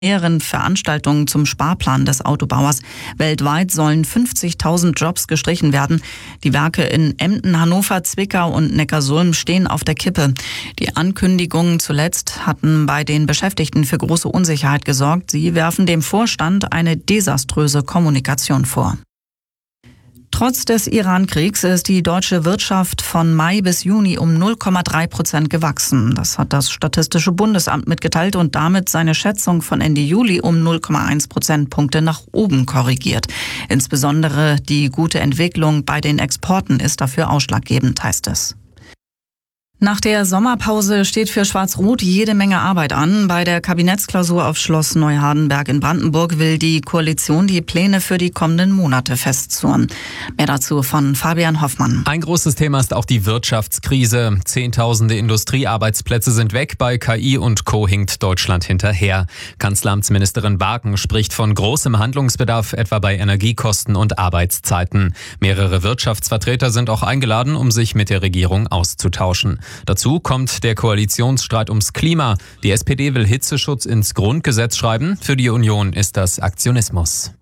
mehreren Veranstaltungen zum Sparplan des Autobauers. Weltweit sollen 50.000 Jobs gestrichen werden. Die Werke in Emden, Hannover, Zwickau und Neckarsulm stehen auf der Kippe. Die Ankündigungen zuletzt hatten bei den Beschäftigten für große Unsicherheit gesorgt. Sie werfen dem Vorstand eine desaströse Kommunikation vor. Trotz des Iran-Kriegs ist die deutsche Wirtschaft von Mai bis Juni um 0,3% gewachsen. Das hat das Statistische Bundesamt mitgeteilt und damit seine Schätzung von Ende Juli um 0,1 Prozentpunkte nach oben korrigiert. Insbesondere die gute Entwicklung bei den Exporten ist dafür ausschlaggebend, heißt es. Nach der Sommerpause steht für Schwarz-Rot jede Menge Arbeit an. Bei der Kabinettsklausur auf Schloss Neuhardenberg in Brandenburg will die Koalition die Pläne für die kommenden Monate festzurren. Mehr dazu von Fabian Hoffmann. Ein großes Thema ist auch die Wirtschaftskrise. Zehntausende Industriearbeitsplätze sind weg. Bei KI und Co. hinkt Deutschland hinterher. Kanzleramtsministerin Barken spricht von großem Handlungsbedarf, etwa bei Energiekosten und Arbeitszeiten. Mehrere Wirtschaftsvertreter sind auch eingeladen, um sich mit der Regierung auszutauschen. Dazu kommt der Koalitionsstreit ums Klima. Die SPD will Hitzeschutz ins Grundgesetz schreiben. Für die Union ist das Aktionismus.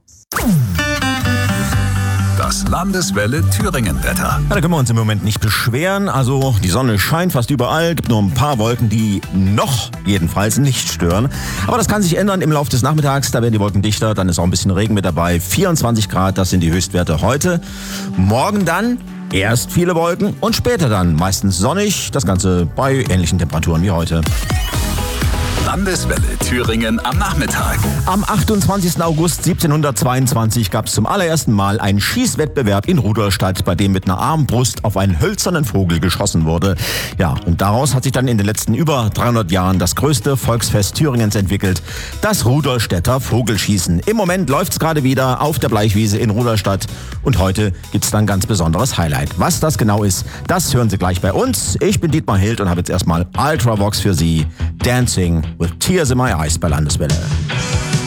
Das Landeswelle Thüringen-Wetter. Ja, da können wir uns im Moment nicht beschweren. Also die Sonne scheint fast überall, gibt nur ein paar Wolken, die noch jedenfalls nicht stören. Aber das kann sich ändern im Laufe des Nachmittags. Da werden die Wolken dichter, dann ist auch ein bisschen Regen mit dabei. 24 Grad, das sind die Höchstwerte heute. Morgen dann erst viele Wolken und später dann meistens sonnig. Das Ganze bei ähnlichen Temperaturen wie heute. Landeswelle Thüringen am Nachmittag. Am 28. August 1722 gab es zum allerersten Mal einen Schießwettbewerb in Rudolstadt, bei dem mit einer Armbrust auf einen hölzernen Vogel geschossen wurde. Ja, und daraus hat sich dann in den letzten über 300 Jahren das größte Volksfest Thüringens entwickelt, das Rudolstädter Vogelschießen. Im Moment läuft es gerade wieder auf der Bleichwiese in Rudolstadt und heute gibt es dann ein ganz besonderes Highlight. Was das genau ist, das hören Sie gleich bei uns. Ich bin Dietmar Hild und habe jetzt erstmal Ultravox für Sie. Dancing with Tears in My Eyes bei Landeswelle.